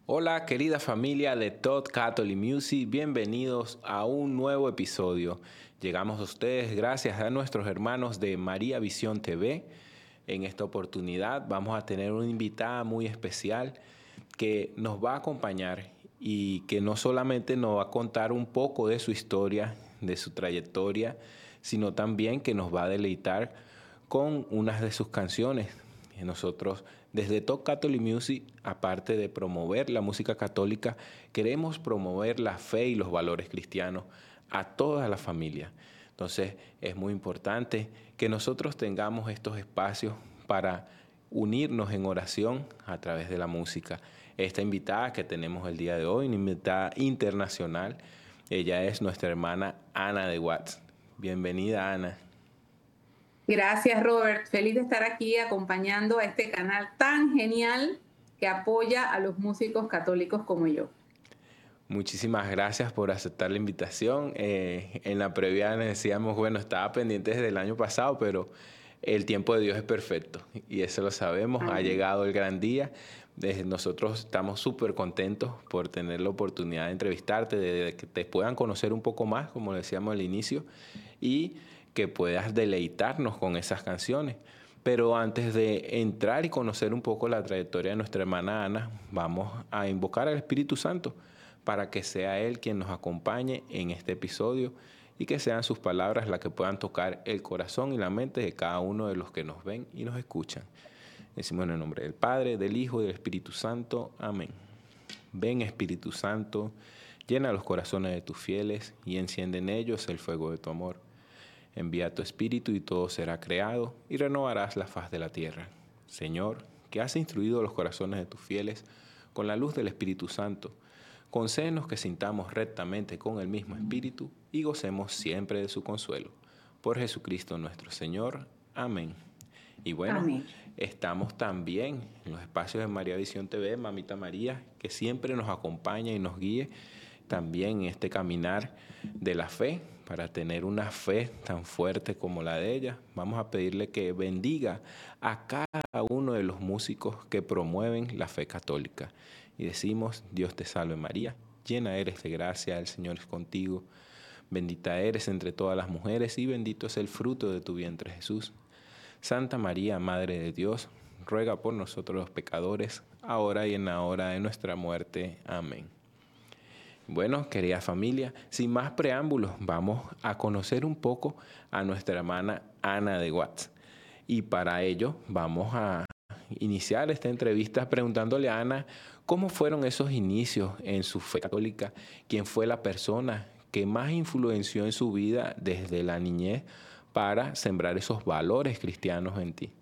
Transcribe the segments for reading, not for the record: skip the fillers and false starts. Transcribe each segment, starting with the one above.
Hola querida familia de Todd Catholic Music, bienvenidos a un nuevo episodio. Llegamos a ustedes gracias a nuestros hermanos de María Visión TV. En esta oportunidad vamos a tener una invitada muy especial que nos va a acompañar y que no solamente nos va a contar un poco de su historia, de su trayectoria, sino también que nos va a deleitar con unas de sus canciones. Nosotros, desde Talk Catholic Music, aparte de promover la música católica, queremos promover la fe y los valores cristianos a toda la familia. Entonces, es muy importante que nosotros tengamos estos espacios para unirnos en oración a través de la música. Esta invitada que tenemos el día de hoy, una invitada internacional, ella es nuestra hermana Ana de Watts. Bienvenida, Ana. Gracias, Robert. Feliz de estar aquí acompañando a este canal tan genial que apoya a los músicos católicos como yo. Muchísimas gracias por aceptar la invitación. En la previa decíamos, bueno, estaba pendiente desde el año pasado, pero el tiempo de Dios es perfecto y eso lo sabemos. Ha Amén. llegado el gran día. Nosotros estamos súper contentos por tener la oportunidad de entrevistarte, de que te puedan conocer un poco más, como decíamos al inicio, y que puedas deleitarnos con esas canciones. Pero antes de entrar y conocer un poco la trayectoria de nuestra hermana Ana, vamos a invocar al Espíritu Santo para que sea Él quien nos acompañe en este episodio y que sean sus palabras las que puedan tocar el corazón y la mente de cada uno de los que nos ven y nos escuchan. Decimos en el nombre del Padre, del Hijo y del Espíritu Santo. Amén. Ven, Espíritu Santo, llena los corazones de tus fieles y enciende en ellos el fuego de tu amor. Envía tu Espíritu y todo será creado y renovarás la faz de la tierra. Señor, que has instruido los corazones de tus fieles con la luz del Espíritu Santo, concédenos que sintamos rectamente con el mismo Espíritu y gocemos siempre de su consuelo. Por Jesucristo nuestro Señor. Amén. Y bueno, Amén. estamos también en los espacios de María Visión TV, Mamita María, que siempre nos acompaña y nos guíe también en este caminar de la fe, para tener una fe tan fuerte como la de ella. Vamos a pedirle que bendiga a cada uno de los músicos que promueven la fe católica. Y decimos, Dios te salve María, llena eres de gracia, el Señor es contigo. Bendita eres entre todas las mujeres y bendito es el fruto de tu vientre Jesús. Santa María, Madre de Dios, ruega por nosotros los pecadores, ahora y en la hora de nuestra muerte. Amén. Bueno, querida familia, sin más preámbulos, vamos a conocer un poco a nuestra hermana Ana de Watts. Y para ello vamos a iniciar esta entrevista preguntándole a Ana cómo fueron esos inicios en su fe católica, quién fue la persona que más influenció en su vida desde la niñez para sembrar esos valores cristianos en ti.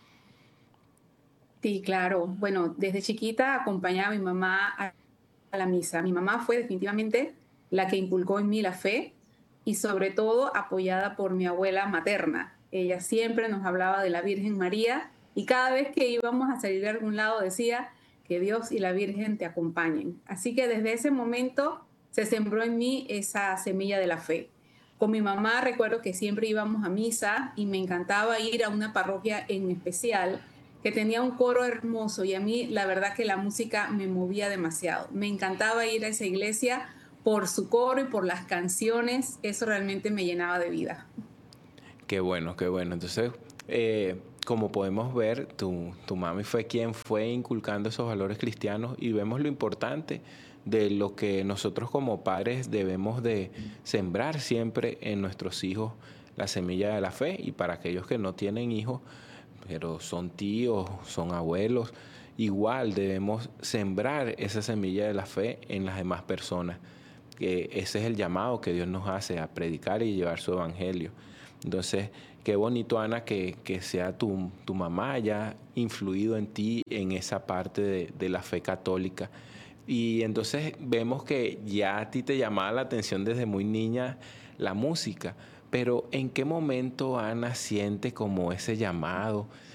Sí, claro. Bueno, desde chiquita acompañaba a mi mamá a la misa. Mi mamá fue definitivamente la que inculcó en mí la fe y sobre todo apoyada por mi abuela materna. Ella siempre nos hablaba de la Virgen María y cada vez que íbamos a salir de algún lado decía que Dios y la Virgen te acompañen. Así que desde ese momento se sembró en mí esa semilla de la fe. Con mi mamá recuerdo que siempre íbamos a misa y me encantaba ir a una parroquia en especial que tenía un coro hermoso y a mí la verdad que la música me movía demasiado. Me encantaba ir a esa iglesia por su coro y por las canciones, eso realmente me llenaba de vida. Qué bueno, qué bueno. Entonces, como podemos ver, tu mami fue quien fue inculcando esos valores cristianos y vemos lo importante de lo que nosotros como padres debemos de sembrar siempre en nuestros hijos la semilla de la fe. Y para aquellos que no tienen hijos, pero son tíos, son abuelos, igual debemos sembrar esa semilla de la fe en las demás personas. Que ese es el llamado que Dios nos hace a predicar y llevar su evangelio. Entonces, qué bonito, Ana, que sea tu mamá haya influido en ti en esa parte de la fe católica. Y entonces vemos que ya a ti te llamaba la atención desde muy niña la música. Pero ¿en qué momento Ana siente como ese llamado